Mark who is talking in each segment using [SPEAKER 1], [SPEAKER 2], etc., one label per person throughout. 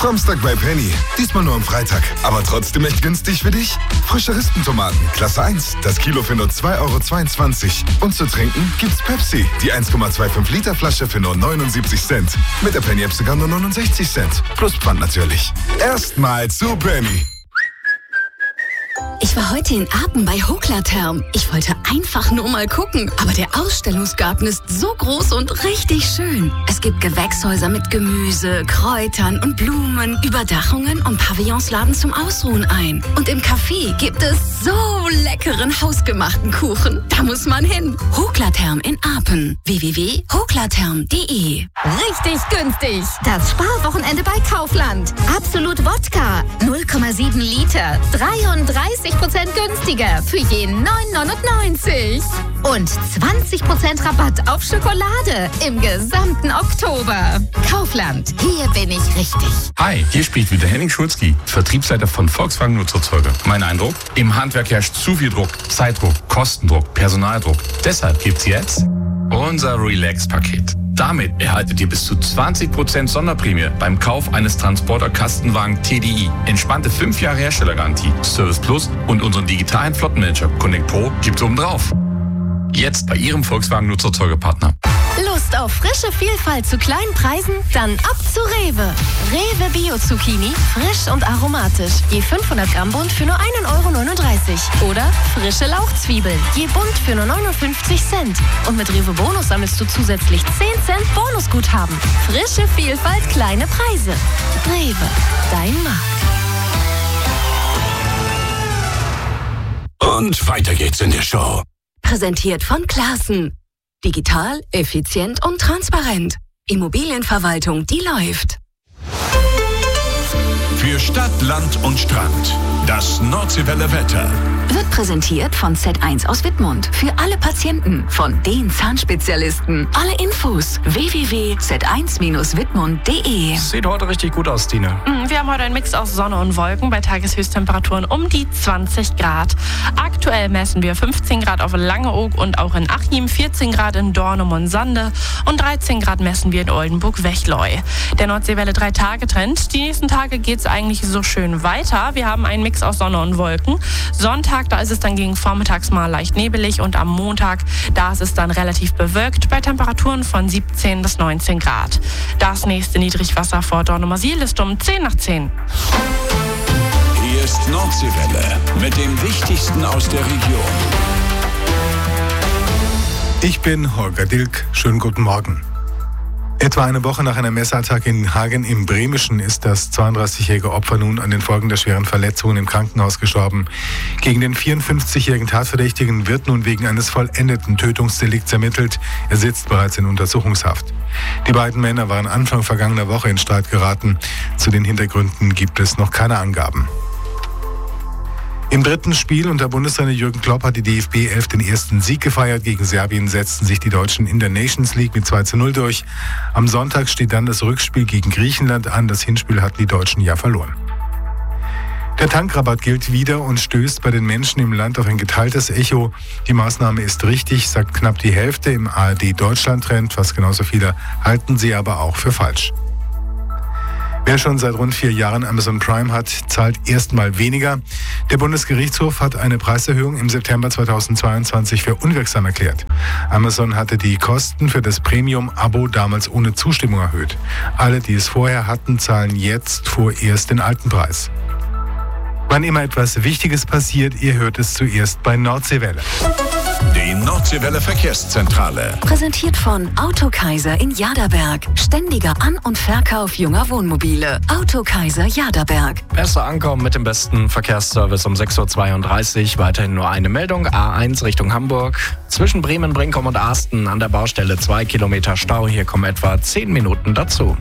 [SPEAKER 1] Samstag bei Penny. Diesmal nur am Freitag. Aber trotzdem echt günstig für dich. Frische Rispentomaten, Klasse 1. Das Kilo für nur 2,22 €. Und zu trinken gibt's Pepsi. Die 1,25 Liter Flasche für nur 79 Cent. Mit der Penny-App sogar nur 69 Cent. Plus Pfand natürlich. Erstmal zu Penny.
[SPEAKER 2] Ich war heute in Apen bei Hoklatherm. Ich wollte einfach nur mal gucken, aber der Ausstellungsgarten ist so groß und richtig schön. Es gibt Gewächshäuser mit Gemüse, Kräutern und Blumen, Überdachungen und Pavillons laden zum Ausruhen ein. Und im Café gibt es so leckeren hausgemachten Kuchen. Da muss man hin. Hoklatherm in Apen. www.hoklatherm.de.
[SPEAKER 3] Richtig günstig. Das Sparwochenende bei Kaufland. Absolut Wodka. 0,7 Liter. 33% günstiger für je 9,99 €. Und 20% Rabatt auf Schokolade im gesamten Oktober. Kaufland. Hier bin ich richtig.
[SPEAKER 4] Hi, hier spricht wieder Henning Schulzki, Vertriebsleiter von Volkswagen Nutzerzeuger. Mein Eindruck? Im Handwerk herrscht zu viel Druck. Zeitdruck, Kostendruck, Personaldruck. Deshalb gibt's jetzt unser Relax-Paket. Damit erhaltet ihr bis zu 20% Sonderprämie beim Kauf eines Transporter-Kastenwagen TDI. Entspannte 5 Jahre Herstellergarantie, Service Plus und unseren digitalen Flottenmanager Connect Pro gibt's obendrauf. Jetzt bei Ihrem Volkswagen Nutzerzeugerpartner.
[SPEAKER 5] Lust auf frische Vielfalt zu kleinen Preisen? Dann ab zu Rewe. Rewe Bio Zucchini, frisch und aromatisch. Je 500 Gramm Bund für nur 1,39 € Oder frische Lauchzwiebeln, je Bund für nur 59 Cent. Und mit Rewe Bonus sammelst du zusätzlich 10 Cent Bonusguthaben. Frische Vielfalt, kleine Preise. Rewe, dein Markt.
[SPEAKER 6] Und weiter geht's in der Show.
[SPEAKER 2] Präsentiert von Classen. Digital, effizient und transparent. Immobilienverwaltung, die läuft.
[SPEAKER 6] Für Stadt, Land und Strand. Das Nordseewelle Wetter.
[SPEAKER 2] Wird präsentiert von Z1 aus Wittmund. Für alle Patienten, von den Zahnspezialisten. Alle Infos www.z1-wittmund.de.
[SPEAKER 7] Sieht heute richtig gut aus, Tine.
[SPEAKER 8] Wir haben heute einen Mix aus Sonne und Wolken bei Tageshöchsttemperaturen um die 20 Grad. Aktuell messen wir 15 Grad auf Langeoog und auch in Achim, 14 Grad in Dornum und Sande und 13 Grad messen wir in Oldenburg-Wechleu. Der Nordseewelle 3-Tage-Trend. Die nächsten Tage geht es eigentlich so schön weiter. Wir haben einen Mix aus Sonne und Wolken. Sonntag, da ist es dann gegen vormittags mal leicht nebelig und am Montag, da ist es dann relativ bewölkt bei Temperaturen von 17 bis 19 Grad. Das nächste Niedrigwasser vor Dornumersiel ist um 10 nach 10.
[SPEAKER 6] Hier ist Nordseewelle mit dem Wichtigsten aus der Region.
[SPEAKER 9] Ich bin Holger Dilk. Schönen guten Morgen. Etwa eine Woche nach einer Messerattacke in Hagen im Bremischen ist das 32-jährige Opfer nun an den Folgen der schweren Verletzungen im Krankenhaus gestorben. Gegen den 54-jährigen Tatverdächtigen wird nun wegen eines vollendeten Tötungsdelikts ermittelt. Er sitzt bereits in Untersuchungshaft. Die beiden Männer waren Anfang vergangener Woche in Streit geraten. Zu den Hintergründen gibt es noch keine Angaben. Im dritten Spiel unter Bundestrainer Jürgen Klopp hat die DFB 11 den ersten Sieg gefeiert. Gegen Serbien setzten sich die Deutschen in der Nations League mit 2:0 durch. Am Sonntag steht dann das Rückspiel gegen Griechenland an. Das Hinspiel hatten die Deutschen ja verloren. Der Tankrabatt gilt wieder und stößt bei den Menschen im Land auf ein geteiltes Echo. Die Maßnahme ist richtig, sagt knapp die Hälfte im ARD-Deutschland-Trend. Fast genauso viele halten sie aber auch für falsch. Wer schon seit rund 4 Jahren Amazon Prime hat, zahlt erstmal weniger. Der Bundesgerichtshof hat eine Preiserhöhung im September 2022 für unwirksam erklärt. Amazon hatte die Kosten für das Premium-Abo damals ohne Zustimmung erhöht. Alle, die es vorher hatten, zahlen jetzt vorerst den alten Preis. Wann immer etwas Wichtiges passiert, ihr hört es zuerst bei Nordseewelle.
[SPEAKER 6] Die Nordseewelle Verkehrszentrale.
[SPEAKER 2] Präsentiert von Autokaiser in Jaderberg. Ständiger An- und Verkauf junger Wohnmobile. Autokaiser Jaderberg.
[SPEAKER 7] Besser ankommen mit dem besten Verkehrsservice um 6:32 Uhr. Weiterhin nur eine Meldung. A1 Richtung Hamburg. Zwischen Bremen, Brinkum und Asten an der Baustelle 2 Kilometer Stau. Hier kommen etwa 10 Minuten dazu.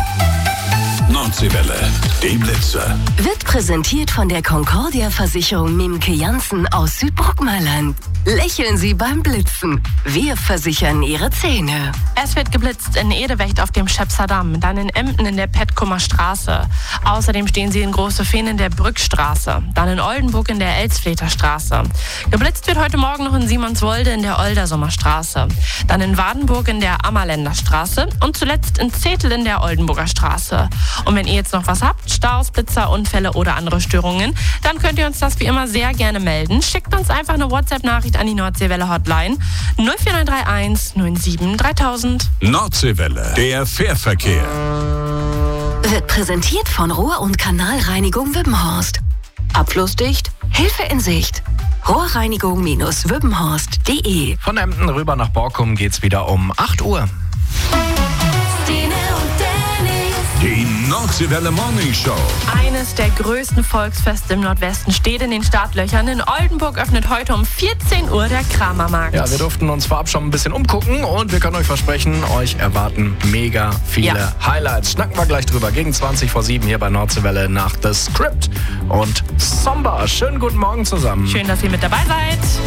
[SPEAKER 6] Nordseewelle, die Blitzer.
[SPEAKER 2] Wird präsentiert von der Concordia-Versicherung Mimke Janssen aus Südbrockmeiland. Lächeln Sie beim Blitzen. Wir versichern Ihre Zähne.
[SPEAKER 8] Es wird geblitzt in Edewecht auf dem Schepserdamm, dann in Emden in der Petkumer Straße. Außerdem stehen Sie in Große Fehn in der Brückstraße, dann in Oldenburg in der Elsfleter Straße. Geblitzt wird heute Morgen noch in Simonswolde in der Oldersummer Straße, dann in Wadenburg in der Ammerländer Straße und zuletzt in Zetel in der Oldenburger Straße. Und wenn ihr jetzt noch was habt, Staus, Blitzer, Unfälle oder andere Störungen, dann könnt ihr uns das wie immer sehr gerne melden. Schickt uns einfach eine WhatsApp-Nachricht an die Nordseewelle Hotline 04931 07 3000.
[SPEAKER 6] Nordseewelle, der Fährverkehr.
[SPEAKER 2] Wird präsentiert von Rohr- und Kanalreinigung Wippenhorst. Abflussdicht, Hilfe in Sicht. Rohrreinigung-wippenhorst.de.
[SPEAKER 7] Von Emden rüber nach Borkum geht's wieder um 8 Uhr.
[SPEAKER 6] Die Nordseewelle Morning Show.
[SPEAKER 8] Eines der größten Volksfeste im Nordwesten steht in den Startlöchern. In Oldenburg öffnet heute um 14 Uhr der Kramermarkt.
[SPEAKER 7] Ja, wir durften uns vorab schon ein bisschen umgucken und wir können euch versprechen, euch erwarten mega viele Highlights. Schnacken wir gleich drüber. Gegen 20 vor 7 hier bei Nordseewelle nach The Script und Somba. Schönen guten Morgen zusammen.
[SPEAKER 8] Schön, dass ihr mit dabei seid.